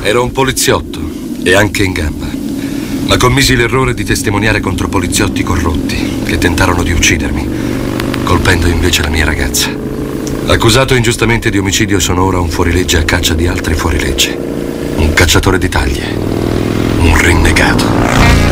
Ero un poliziotto e anche in gamba, ma commisi l'errore di testimoniare contro poliziotti corrotti che tentarono di uccidermi, colpendo invece la mia ragazza. Accusato ingiustamente di omicidio, sono ora un fuorilegge a caccia di altri fuorilegge. Un cacciatore di taglie, un rinnegato.